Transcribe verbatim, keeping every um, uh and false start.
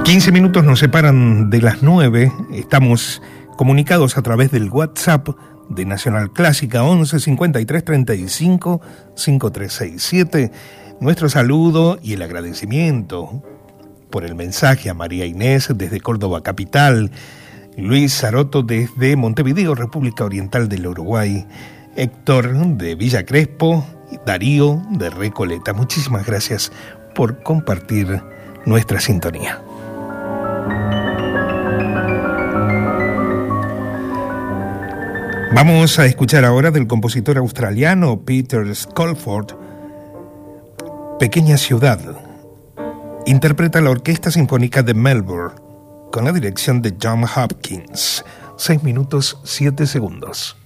quince minutos nos separan de las nueve. Estamos comunicados a través del WhatsApp de Nacional Clásica once cincuenta y tres treinta y cinco cincuenta y tres sesenta y siete. Nuestro saludo y el agradecimiento por el mensaje a María Inés desde Córdoba capital, Luis Saroto desde Montevideo, República Oriental del Uruguay, Héctor de Villa Crespo, Darío de Recoleta. Muchísimas gracias por compartir nuestra sintonía. Vamos a escuchar ahora del compositor australiano Peter Scolford, Pequeña Ciudad. Interpreta la Orquesta Sinfónica de Melbourne con la dirección de John Hopkins. Seis minutos, siete segundos.